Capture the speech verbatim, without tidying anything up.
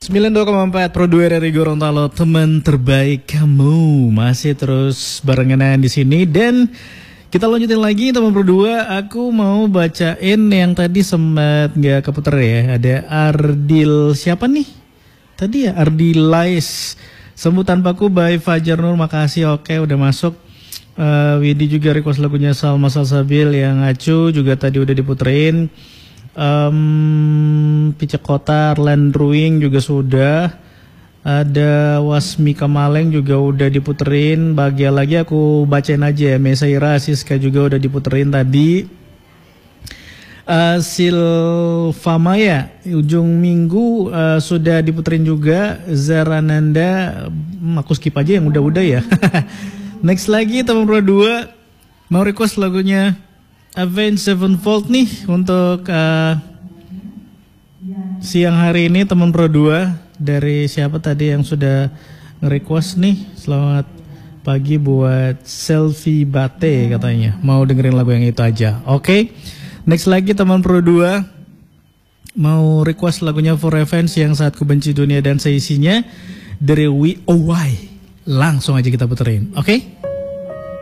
sembilan puluh dua koma empat Pro dua dari Gorontalo, teman terbaik kamu. Masih terus barengan di sini dan kita lanjutin lagi teman Pro dua. Aku mau bacain yang tadi sempat nggak keputer ya. Ada Ardil siapa nih? Tadi ya Ardilais. Sembuh Tanpaku by Fajar Nur, makasih. Oke udah masuk. uh, Widi juga request lagunya Salma Salsabil yang Acu juga tadi udah diputerin. Um, Picek Kota, Arlan Ruing juga sudah. Ada Wasmi Kamaleng juga udah diputerin. Bahagia lagi aku bacain aja ya. Mesaira Siska juga udah diputerin tadi. uh, Silvamaya ujung minggu uh, sudah diputerin juga. Zarananda, hmm, aku skip aja yang udah-udah ya. Next lagi teman Pro dua mau request lagunya Avenged Sevenfold nih untuk uh, siang hari ini teman Pro dua. Dari siapa tadi yang sudah nge-request nih? Selamat pagi buat Selfie Bate katanya. Mau dengerin lagu yang itu aja. Oke. Okay. Next lagi teman Pro dua mau request lagunya For Revenge yang Saat Ku Benci Dunia dan Seisinya dari We Oh Why. Langsung aja kita puterin. Oke? Okay?